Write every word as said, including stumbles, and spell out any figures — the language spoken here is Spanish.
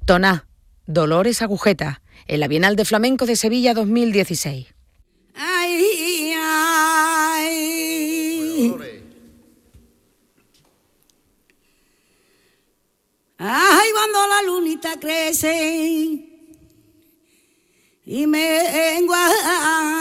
Toná, Dolores Agujeta, en la Bienal de Flamenco de Sevilla dos mil dieciséis. Ay, ay. Ay, cuando la lunita crece y me engua